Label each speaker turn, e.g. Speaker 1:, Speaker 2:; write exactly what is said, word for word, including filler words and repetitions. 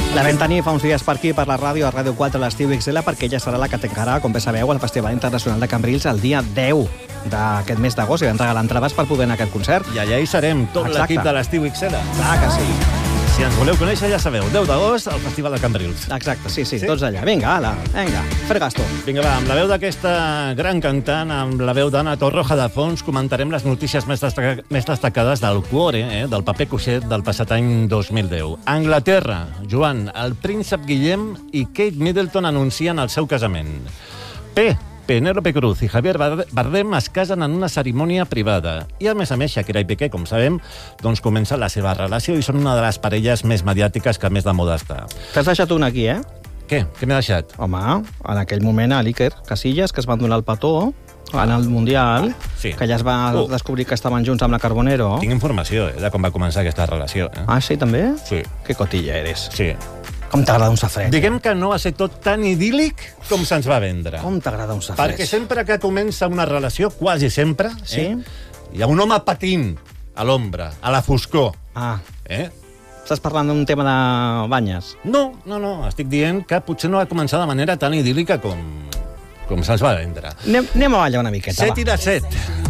Speaker 1: La vam tenir fa uns dies per aquí, per la ràdio, a Ràdio quatre, a l'Estiu X L, perquè ella serà la que tancarà, com bé sabeu, el Festival Internacional de Cambrils el dia deu d'aquest mes d'agost, i vam regalar entrades per poder anar a aquest concert.
Speaker 2: I allà hi serem, tot
Speaker 1: Exacte.
Speaker 2: l'equip de l'Estiu X L.
Speaker 1: Clar que sí.
Speaker 2: Si ens voleu conèixer, ja sabeu, deu d'agost, al Festival de Cambrils.
Speaker 1: Exacte, sí, sí,
Speaker 2: Sí?
Speaker 1: tots allà. Vinga, ala, vinga, fer gasto.
Speaker 2: Vinga, va, amb la veu d'aquesta gran cantant, amb la veu d'Anna Torroja de fons, comentarem les notícies més, destaca més destacades del Cuore, eh, del paper coixet del passat any dos mil deu. A Anglaterra, Joan, el príncep Guillem i Kate Middleton anuncien el seu casament. P. Penélope Cruz i Javier Bardem es casen en una cerimònia privada. I, a més a més, Shakira i Piqué, com sabem, doncs comença la seva relació i són una de les parelles més mediàtiques que més de moda està.
Speaker 1: T'has deixat un aquí, eh?
Speaker 2: Què? Què m'he deixat?
Speaker 1: Home, en aquell moment a l'Iker Casillas, que es van donar el petó en el Mundial,
Speaker 2: Sí.
Speaker 1: que ja es va
Speaker 2: Uh.
Speaker 1: descobrir que estaven junts amb la Carbonero.
Speaker 2: Tinc informació, eh, de com va començar aquesta relació. Eh?
Speaker 1: Ah, sí, també?
Speaker 2: Sí.
Speaker 1: Que cotilla eres.
Speaker 2: Sí.
Speaker 1: Com t'agrada un safret?
Speaker 2: Diguem que no va ser tot tan idíl·lic com se'ns va vendre.
Speaker 1: Com t'agrada un safret?
Speaker 2: Perquè sempre que comença una relació, quasi sempre,
Speaker 1: Sí?
Speaker 2: eh, hi ha un home patint a l'ombra, a la foscor.
Speaker 1: Ah,
Speaker 2: Eh?
Speaker 1: estàs parlant d'un tema de banyes?
Speaker 2: No, no, no, estic dient que potser no va començar de manera tan idíl·lica com, com se'ns va vendre.
Speaker 1: Anem, anem a ballar una miqueta,
Speaker 2: set
Speaker 1: va.
Speaker 2: i de set.